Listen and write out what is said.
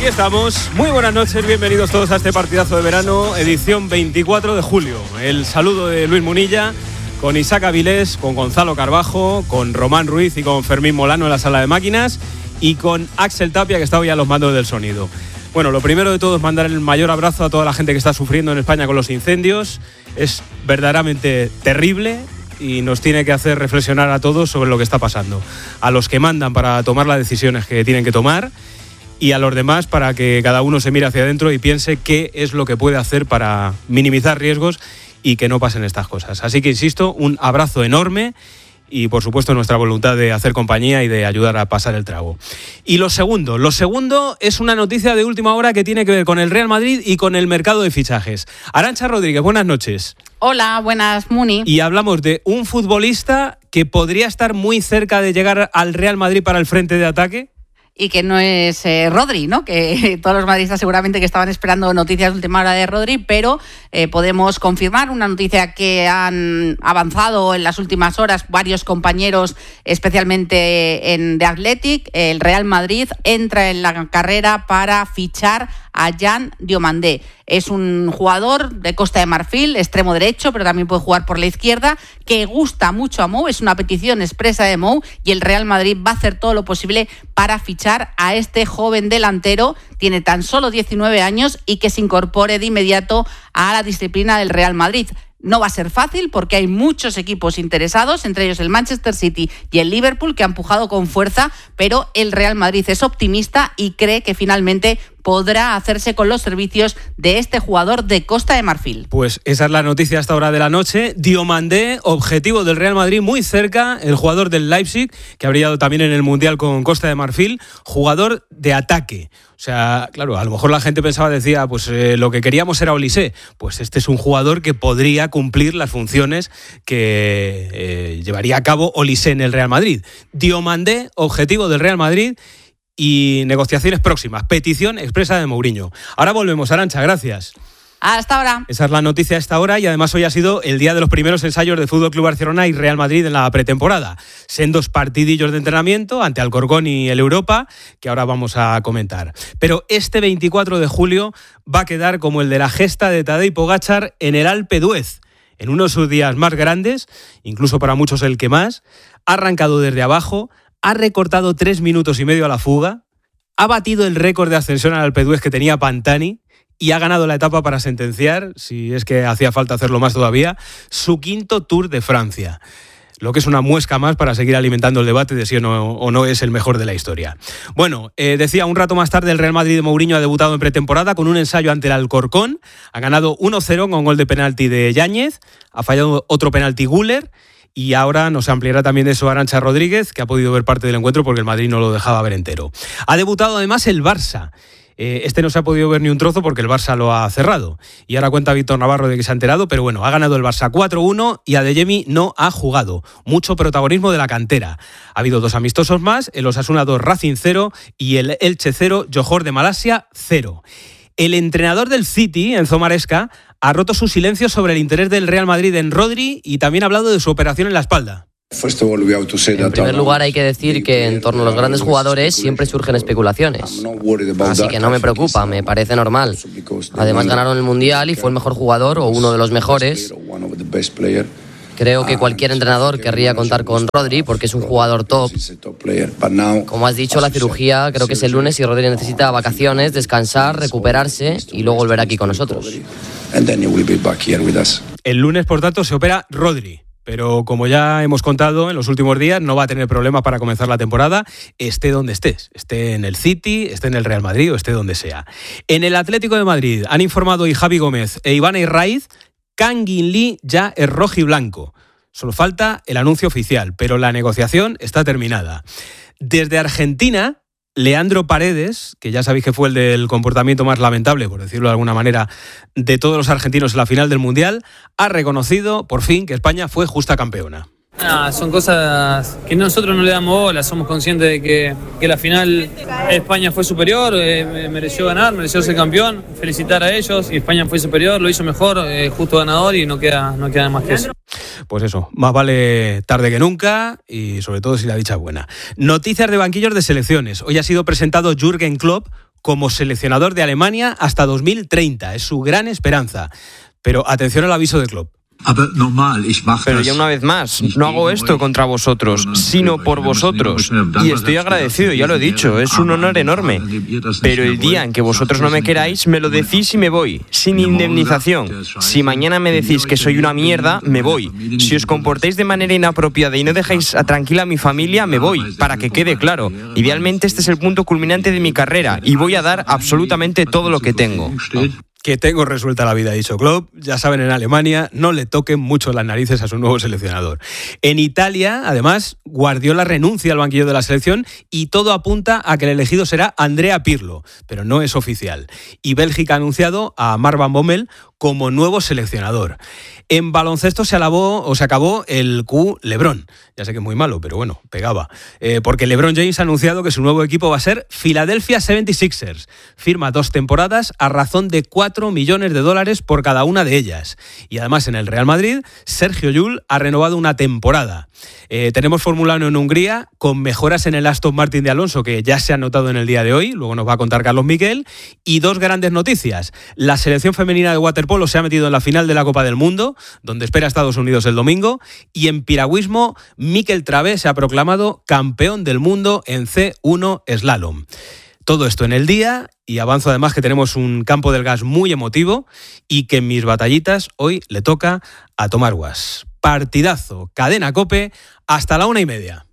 estamos, muy buenas noches, bienvenidos todos a este partidazo de verano, edición 24 de julio. El saludo de Luis Munilla, con Isaac Avilés, con Gonzalo Carbajo, con Román Ruiz y con Fermín Molano en la sala de máquinas y con Axel Tapia, que está hoy a los mandos del sonido. Bueno, lo primero de todo es mandar el mayor abrazo a toda la gente que está sufriendo en España con los incendios. Es verdaderamente terrible y nos tiene que hacer reflexionar a todos sobre lo que está pasando. A los que mandan para tomar las decisiones que tienen que tomar y a los demás para que cada uno se mire hacia adentro y piense qué es lo que puede hacer para minimizar riesgos y que no pasen estas cosas. Así que, insisto, un abrazo enorme y, por supuesto, nuestra voluntad de hacer compañía y de ayudar a pasar el trago. Y lo segundo es una noticia de última hora que tiene que ver con el Real Madrid y con el mercado de fichajes. Arantxa Rodríguez, buenas noches. Hola, buenas, Muni. Y hablamos de un futbolista que podría estar muy cerca de llegar al Real Madrid para el frente de ataque. Y que no es Rodri, ¿no? Que todos los madridistas seguramente que estaban esperando noticias de última hora de Rodri, pero podemos confirmar una noticia que han avanzado en las últimas horas varios compañeros, especialmente en The Athletic. El Real Madrid entra en la carrera para fichar a Yan Diomandé. Es un jugador de Costa de Marfil, extremo derecho, pero también puede jugar por la izquierda, que gusta mucho a Mou, es una petición expresa de Mou, y el Real Madrid va a hacer todo lo posible para fichar a este joven delantero. Tiene tan solo 19 años y que se incorpore de inmediato a la disciplina del Real Madrid. No va a ser fácil porque hay muchos equipos interesados, entre ellos el Manchester City y el Liverpool, que han empujado con fuerza, pero el Real Madrid es optimista y cree que finalmente podrá hacerse con los servicios de este jugador de Costa de Marfil. Pues esa es la noticia a esta hora de la noche. Diomandé, objetivo del Real Madrid, muy cerca, el jugador del Leipzig, que ha brillado también en el Mundial con Costa de Marfil, jugador de ataque. O sea, claro, a lo mejor la gente decía, pues lo que queríamos era Olise. Pues este es un jugador que podría cumplir las funciones que llevaría a cabo Olise en el Real Madrid. Diomandé, objetivo del Real Madrid y negociaciones próximas. Petición expresa de Mourinho. Ahora volvemos, Arantxa, gracias. Hasta ahora. Esa es la noticia a esta hora y además hoy ha sido el día de los primeros ensayos de Fútbol Club Barcelona y Real Madrid en la pretemporada. Sendos partidillos de entrenamiento ante Alcorcón y el Europa, que ahora vamos a comentar. Pero este 24 de julio va a quedar como el de la gesta de Tadej Pogačar en el Alpe d'Huez. En uno de sus días más grandes, incluso para muchos el que más, ha arrancado desde abajo, ha recortado 3 minutos y medio a la fuga, ha batido el récord de ascensión al Alpe d'Huez que tenía Pantani y ha ganado la etapa para sentenciar, si es que hacía falta hacerlo más todavía, su quinto Tour de Francia. Lo que es una muesca más para seguir alimentando el debate de si o no es el mejor de la historia. Bueno, decía, un rato más tarde el Real Madrid de Mourinho ha debutado en pretemporada con un ensayo ante el Alcorcón. Ha ganado 1-0 con gol de penalti de Yáñez, ha fallado otro penalti Güler. Y ahora nos ampliará también eso Arantxa Rodríguez, que ha podido ver parte del encuentro porque el Madrid no lo dejaba ver entero. Ha debutado además el Barça. Este no se ha podido ver ni un trozo porque el Barça lo ha cerrado. Y ahora cuenta Víctor Navarro de que se ha enterado, pero bueno, ha ganado el Barça 4-1 y Adeyemi no ha jugado. Mucho protagonismo de la cantera. Ha habido 2 amistosos más, el Osasuna 2, Racing 0 y el Elche 0, Johor de Malasia 0. El entrenador del City, Enzo Maresca, ha roto su silencio sobre el interés del Real Madrid en Rodri y también ha hablado de su operación en la espalda. En primer lugar, hay que decir que en torno a los grandes jugadores siempre surgen especulaciones. Así que no me preocupa, me parece normal. Además, ganaron el Mundial y fue el mejor jugador o uno de los mejores. Creo que cualquier entrenador querría contar con Rodri porque es un jugador top. Como has dicho, la cirugía creo que es el lunes y Rodri necesita vacaciones, descansar, recuperarse y luego volver aquí con nosotros. El lunes, por tanto, se opera Rodri. Pero como ya hemos contado en los últimos días, no va a tener problemas para comenzar la temporada, esté donde estés. Esté en el City, esté en el Real Madrid o esté donde sea. En el Atlético de Madrid han informado hoy Javi Gómez e Iván Herraiz, Kangin Lee ya es rojiblanco. Solo falta el anuncio oficial, pero la negociación está terminada. Desde Argentina, Leandro Paredes, que ya sabéis que fue el del comportamiento más lamentable, por decirlo de alguna manera, de todos los argentinos en la final del Mundial, ha reconocido por fin que España fue justa campeona. Son cosas que nosotros no le damos bola, somos conscientes de que la final España fue superior, mereció ganar, mereció ser campeón, felicitar a ellos, y España fue superior, lo hizo mejor, justo ganador y no queda más que eso. Pues eso, más vale tarde que nunca y sobre todo si la dicha es buena. Noticias de banquillos de selecciones. Hoy ha sido presentado Jürgen Klopp como seleccionador de Alemania hasta 2030. Es su gran esperanza. Pero atención al aviso de Klopp. Pero ya una vez más, no hago esto contra vosotros, sino por vosotros. Y estoy agradecido, ya lo he dicho, es un honor enorme. Pero el día en que vosotros no me queráis, me lo decís y me voy, sin indemnización. Si mañana me decís que soy una mierda, me voy. Si os comportáis de manera inapropiada y no dejáis tranquila a mi familia, me voy, para que quede claro. Idealmente este es el punto culminante de mi carrera y voy a dar absolutamente todo lo que tengo. Que tengo resuelta la vida, ha dicho Klopp. Ya saben, en Alemania no le toquen mucho las narices a su nuevo seleccionador. En Italia, además, Guardiola renuncia al banquillo de la selección y todo apunta a que el elegido será Andrea Pirlo, pero no es oficial. Y Bélgica ha anunciado a Mark Van Bommel como nuevo seleccionador. En baloncesto se acabó el Q LeBron. Ya sé que es muy malo, pero bueno, pegaba. Porque LeBron James ha anunciado que su nuevo equipo va a ser Philadelphia 76ers. Firma 2 temporadas a razón de $4 millones por cada una de ellas. Y además en el Real Madrid, Sergio Llull ha renovado una temporada. Tenemos Fórmula 1 en Hungría con mejoras en el Aston Martin de Alonso que ya se han notado en el día de hoy, luego nos va a contar Carlos Miquel, y 2 grandes noticias. La selección femenina de waterpolo se ha metido en la final de la Copa del Mundo, donde espera a Estados Unidos el domingo, y en piragüismo Mikel Travé se ha proclamado campeón del mundo en C1 slalom. Todo esto en el día, y avanzo además que tenemos un campo del gas muy emotivo y que en mis batallitas hoy le toca a Tomás Guas. Partidazo, Cadena COPE, hasta la 1:30.